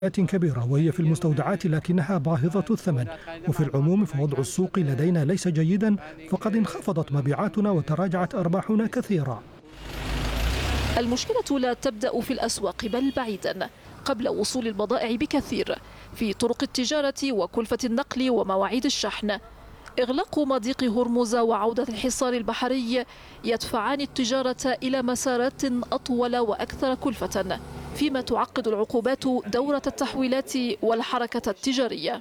كبيرة وهي في المستودعات لكنها باهظة الثمن، وفي العموم فوضع السوق لدينا ليس جيدا، فقد انخفضت مبيعاتنا وتراجعت أرباحنا كثيرا. المشكلة لا تبدأ في الأسواق بل بعيدا قبل وصول البضائع بكثير في طرق التجارة وكلفة النقل ومواعيد الشحن. إغلاق مضيق هرمز وعودة الحصار البحري يدفعان التجارة إلى مسارات أطول وأكثر كلفة، فيما تعقد العقوبات دورة التحويلات والحركة التجارية.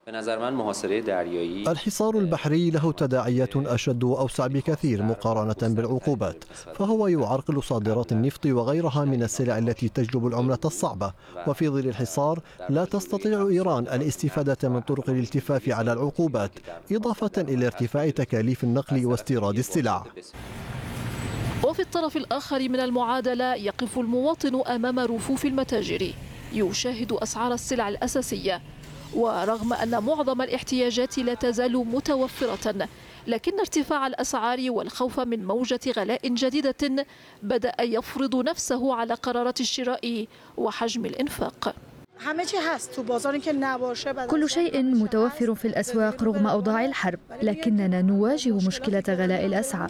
الحصار البحري له تداعيات أشد وأوسع بكثير مقارنة بالعقوبات، فهو يعرقل صادرات النفط وغيرها من السلع التي تجلب العملة الصعبة، وفي ظل الحصار لا تستطيع إيران الاستفادة من طرق الالتفاف على العقوبات، إضافة إلى ارتفاع تكاليف النقل واستيراد السلع. وفي الطرف الآخر من المعادلة يقف المواطن أمام رفوف المتاجر يشاهد أسعار السلع الأساسية، ورغم أن معظم الاحتياجات لا تزال متوفرة، لكن ارتفاع الأسعار والخوف من موجة غلاء جديدة بدأ يفرض نفسه على قرارات الشراء وحجم الإنفاق. كل شيء متوفر في الأسواق رغم أوضاع الحرب، لكننا نواجه مشكلة غلاء الأسعار.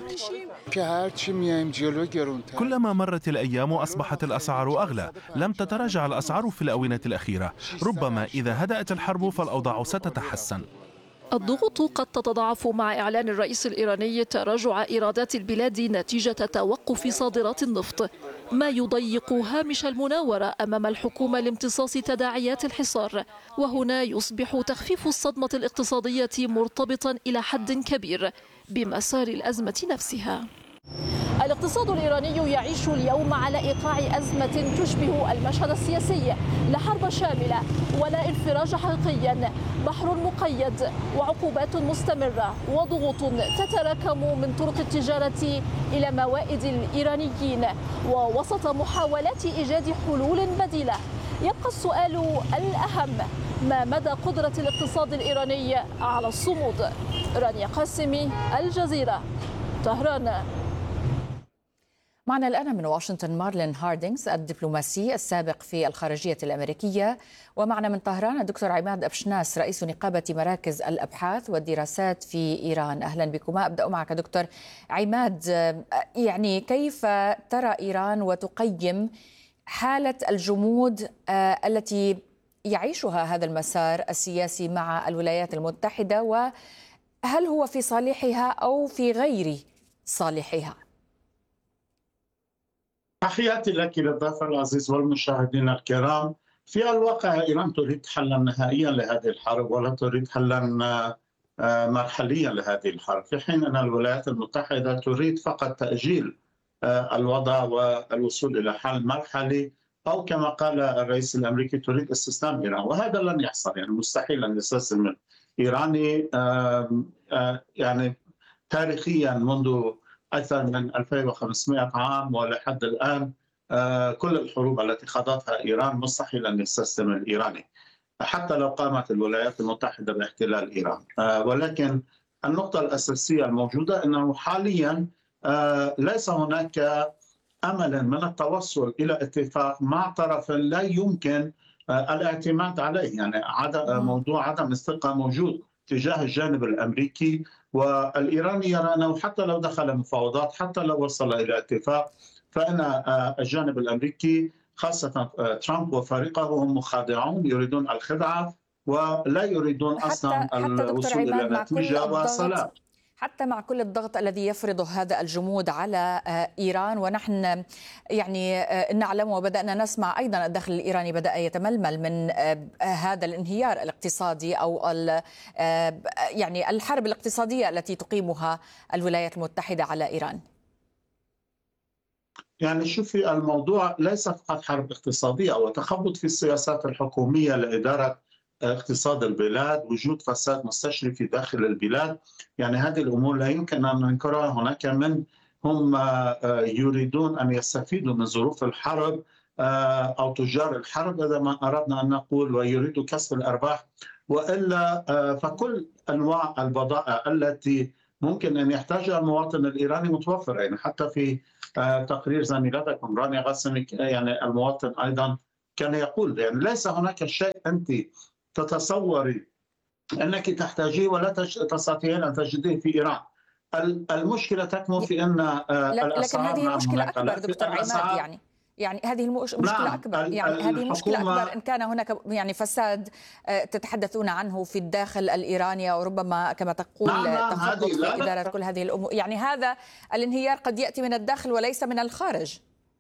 كلما مرت الأيام أصبحت الأسعار أغلى، لم تتراجع الأسعار في الآونة الأخيرة، ربما إذا هدأت الحرب فالأوضاع ستتحسن. الضغوط قد تتضاعف مع إعلان الرئيس الإيراني تراجع إيرادات البلاد نتيجة توقف صادرات النفط، ما يضيق هامش المناورة أمام الحكومة لامتصاص تداعيات الحصار. وهنا يصبح تخفيف الصدمة الاقتصادية مرتبطا إلى حد كبير بمسار الأزمة نفسها. الاقتصاد الإيراني يعيش اليوم على إيقاع أزمة تشبه المشهد السياسي، لا حرب شاملة ولا انفراج حقيقي، بحر مقيد وعقوبات مستمرة وضغوط تتراكم من طرق التجارة إلى موائد الإيرانيين. ووسط محاولات إيجاد حلول بديلة يبقى السؤال الأهم: ما مدى قدرة الاقتصاد الإيراني على الصمود؟ رانيا قاسمي، الجزيرة، طهران. معنا الآن من واشنطن مارلين هاردينغز الدبلوماسي السابق في الخارجية الأمريكية، ومعنا من طهران الدكتور عماد أبشناس رئيس نقابة مراكز الأبحاث والدراسات في إيران. أهلا بكما. أبدأ معك دكتور عماد، يعني كيف ترى إيران وتقيم حالة الجمود التي يعيشها هذا المسار السياسي مع الولايات المتحدة، وهل هو في صالحها أو في غير صالحها؟ تحياتي لك للضيف العزيز والمشاهدين الكرام. في الواقع إيران تريد حلا نهائيا لهذه الحرب ولا تريد حلا مرحليا لهذه الحرب، في حين أن الولايات المتحدة تريد فقط تأجيل الوضع والوصول إلى حل مرحلي، أو كما قال الرئيس الأمريكي تريد استسلام إيران، وهذا لن يحصل. يعني مستحيل أن يستسلم الإيراني يعني تاريخيا منذ أكثر من 2500 عام ولحد الآن كل الحروب التي خاضتها إيران مستحيل أن يستسلم الإيراني حتى لو قامت الولايات المتحدة باحتلال إيران. ولكن النقطة الأساسية الموجودة أنه حاليا ليس هناك أمل من التوصل إلى اتفاق مع طرف لا يمكن الاعتماد عليه. يعني موضوع عدم الثقة موجود تجاه الجانب الأمريكي، والإيراني يرى أنه حتى لو دخل مفاوضات، حتى لو وصل إلى اتفاق، فإن الجانب الأمريكي خاصة ترامب وفريقه هم مخادعون، يريدون الخدعة ولا يريدون أصلا الوصول إلى نتيجة وسلام. حتى مع كل الضغط الذي يفرضه هذا الجمود على إيران، ونحن يعني نعلم وبدأنا نسمع أيضا الدخل الإيراني بدأ يتململ من هذا الانهيار الاقتصادي أو يعني الحرب الاقتصادية التي تقيمها الولايات المتحدة على إيران. يعني شوفي، الموضوع ليس فقط حرب اقتصادية أو تخبط في السياسات الحكومية لإدارة اقتصاد البلاد، وجود فساد مستشري في داخل البلاد. يعني هذه الأمور لا يمكن أن ننكرها. هناك من هم يريدون أن يستفيدوا من ظروف الحرب أو تجار الحرب إذا ما أردنا أن نقول، ويريدوا كسب الأرباح، وإلا فكل أنواع البضائع التي ممكن أن يحتاجها المواطن الإيراني متوفرة. يعني حتى في تقرير زميلتكم رانيا قاسمي، يعني المواطن أيضا كان يقول يعني ليس هناك شيء أنت تتصوري أنك تحتاجيه ولا تستطيعين أن تجديه في إيران. المشكلة تكمن في أن لكن هذه مشكلة أكبر دكتور عماد، يعني هذه مشكلة أكبر، يعني هذه مشكلة أكبر إن كان هناك يعني فساد تتحدثون عنه في الداخل الإيراني، أو ربما كما تقول تخبط في إدارة كل هذه الأمور. يعني هذا الانهيار قد يأتي من الداخل وليس من الخارج.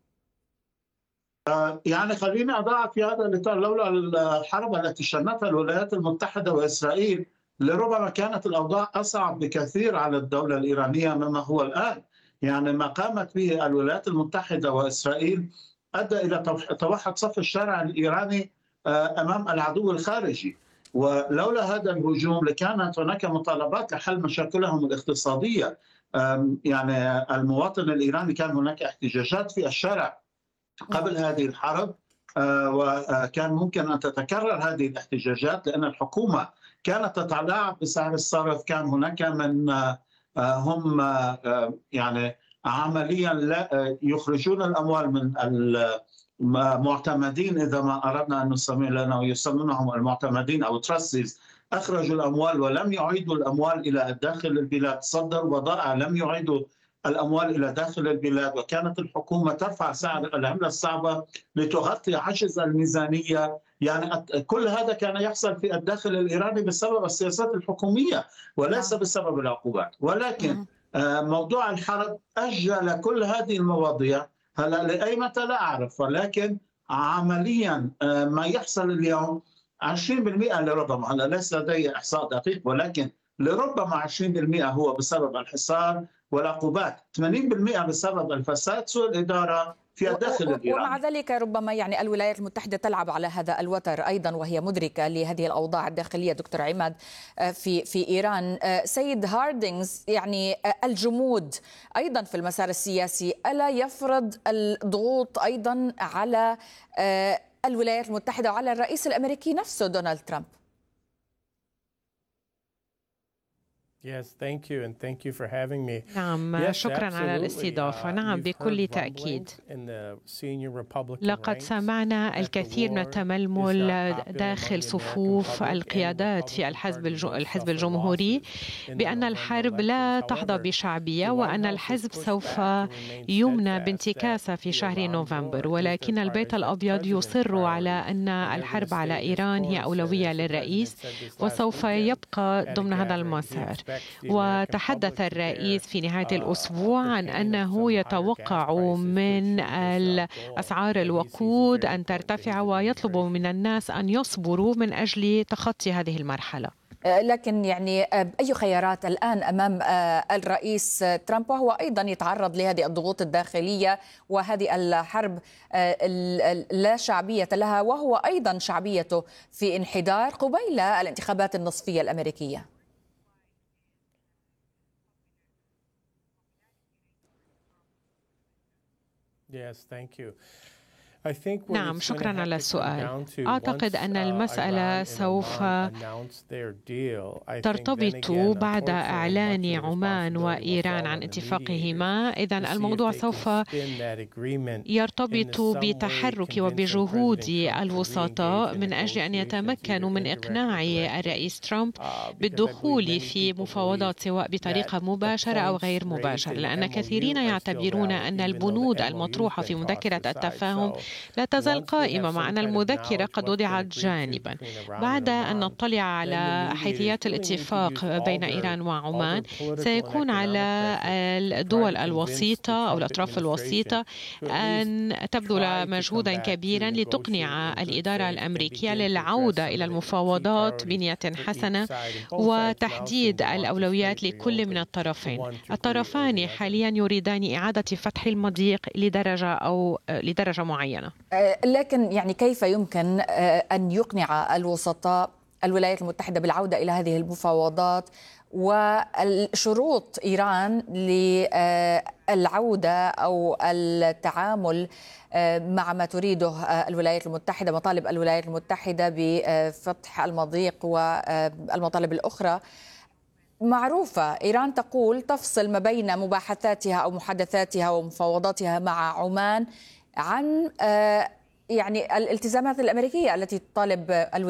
يعني خليني أضع في هذا الإطار، لولا الحرب التي شنتها الولايات المتحدة وإسرائيل لربما كانت الأوضاع أصعب بكثير على الدولة الإيرانية مما هو الآن. يعني ما قامت به الولايات المتحدة وإسرائيل أدى إلى توحد صف الشارع الإيراني أمام العدو الخارجي، ولولا هذا الهجوم لكانت هناك مطالبات لحل مشاكلهم الاقتصادية. يعني المواطن الإيراني كان هناك احتجاجات في الشارع قبل هذه الحرب، وكان ممكن أن تتكرر هذه الاحتجاجات لأن الحكومة كانت تتلاعب بسعر الصرف. كان هناك من هم يعني عمليا لا يخرجون الأموال من المعتمدين، إذا ما أردنا أن نسمي لنا ويسمونهم المعتمدين أو ترسيز، أخرجوا الأموال ولم يعيدوا الأموال إلى داخل البلاد، صدروا بضائع لم يعيدوا الأموال إلى داخل البلاد، وكانت الحكومة ترفع سعر العملة الصعبة لتغطي عجز الميزانية. يعني كل هذا كان يحصل في الداخل الإيراني بسبب السياسات الحكومية وليس بسبب العقوبات. ولكن موضوع الحرب أجل كل هذه المواضيع. هلا لأي متى لا أعرف، ولكن عمليا ما يحصل اليوم 20% لربما، هلا ليس لدي إحصاء دقيق، ولكن لربما 20% هو بسبب الحصار والعقوبات، 80% بسبب الفساد سوء الإدارة في الداخل الإيراني. ومع ذلك ربما يعني الولايات المتحدة تلعب على هذا الوتر أيضا وهي مدركة لهذه الأوضاع الداخلية. دكتور عماد، في إيران سيد هاردينغز، يعني الجمود أيضا في المسار السياسي ألا يفرض الضغوط أيضا على الولايات المتحدة وعلى الرئيس الأمريكي نفسه دونالد ترامب؟ نعم، شكرا على الاستضافة. نعم، بكل تأكيد. لقد سمعنا الكثير من التململ داخل صفوف القيادات في الحزب الجمهوري بأن الحرب لا تحظى بشعبية وأن الحزب سوف يمنى بانتكاسة في شهر نوفمبر، ولكن البيت الأبيض يصر على أن الحرب على إيران هي أولوية للرئيس وسوف يبقى ضمن هذا المسار. وتحدث الرئيس في نهاية الأسبوع عن أنه يتوقع من أسعار الوقود أن ترتفع ويطلب من الناس أن يصبروا من أجل تخطي هذه المرحلة. لكن يعني أي خيارات الآن أمام الرئيس ترامب وهو أيضا يتعرض لهذه الضغوط الداخلية وهذه الحرب لا شعبية لها، وهو أيضا شعبيته في انحدار قبيل الانتخابات النصفية الأمريكية؟ نعم، شكرا على السؤال. أعتقد أن المسألة سوف ترتبط بعد إعلان عمان وإيران عن اتفاقهما. إذن الموضوع سوف يرتبط بتحرك وبجهود الوسطاء من أجل أن يتمكنوا من إقناع الرئيس ترامب بالدخول في مفاوضات سواء بطريقة مباشرة أو غير مباشرة، لأن كثيرين يعتبرون أن البنود المطروحة في مذكرة التفاهم لا تزال قائمة، مع أن المذكرة قد وضعت جانبا. بعد أن نطلع على حيثيات الاتفاق بين إيران وعمان، سيكون على الدول الوسيطة أو الأطراف الوسيطة أن تبذل مجهودا كبيرا لتقنع الإدارة الأمريكية للعودة إلى المفاوضات بنية حسنة وتحديد الأولويات لكل من الطرفين. الطرفان حاليا يريدان إعادة فتح المضيق لدرجة معينة. لكن يعني كيف يمكن أن يقنع الوسطاء الولايات المتحدة بالعودة إلى هذه المفاوضات وشروط إيران للعودة أو التعامل مع ما تريده الولايات المتحدة، مطالب الولايات المتحدة بفتح المضيق والمطالب الأخرى معروفة؟ إيران تقول تفصل ما بين مباحثاتها أو محادثاتها ومفاوضاتها مع عمان عن يعني الالتزامات الأمريكية التي تطالب